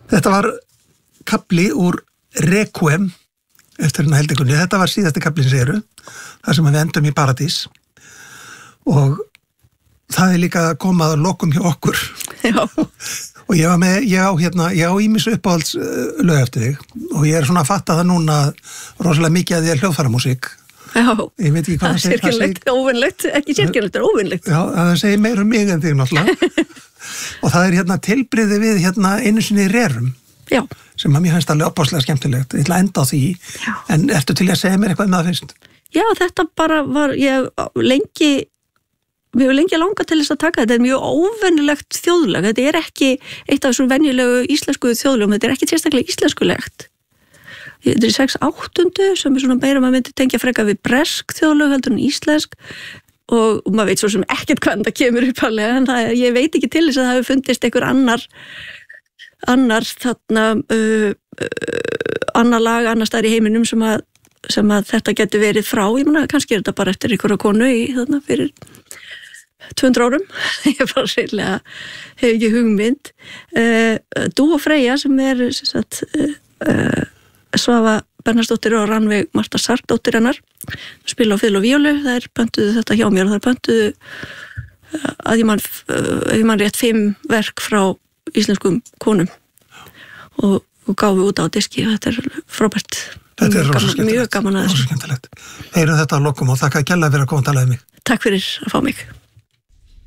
Þetta var kafli úr Requiem eftir hérna heldikunni. Þetta var síðasti kaflinn sem eru, þar sem við endum í Paradís og það er líka komað að lokum hjá okkur. Já. Og ég á ýmis uppáhalds lög eftir þig og ég er svona að fatta það núna rosalega mikið að því hljóðfæramúsík. Já, ég veit ekki hvað það segir. Sérkennilegt, óvinnlegt, ekki sérkennilegt, það er óvinnlegt. Já, það segir meira mig en þig náttúrulega. Og það er tilbrigði við einu sinni Rerum. Já. Sem að mér finnst alveg opáslega skemmtilegt. Ég ætla að enda á því. Já. En ertu til að segja mér eitthvað það fyrst? Já, þetta bara var, mér hefur lengi langað til þess að taka þetta. Þetta er mjög óvenjulegt þjóðlag. Þetta er ekki eitt af þessum venjulegu íslensku þjóðlögum. Þetta er ekki sérstaklega íslenskulegt. Þetta er 6/8 sem er svona meira, maður myndi tengja frekar við bresk þjóðlög heldur en íslensk og maður veit svo sem ekkert hvernig það kemur uppalega en ég veit ekki til þess að það hefur fundist einhver annar annar lag annar staðar í heiminum sem að þetta getur verið frá. Ég meina, kannski er þetta bara eftir einhverja konu fyrir 200 árum. Ég bara sérlega hef ekki hugmynd. Dú og Freyja sem er Svava Bernhardsdóttir og Rannveig Marta Sarkdóttir hennar spila á fiðlu og víólu, þær pöntuðu þetta hjá mér og þær pöntuðu að ég man rétt 5 verk frá íslenskum konum og gáfu út á diski og þetta er frábært. Þetta er mjög gaman að þessu. Heyrum þetta að lokum og þakka kærlega fyrir að koma að tala um mig. Takk fyrir að fá mig.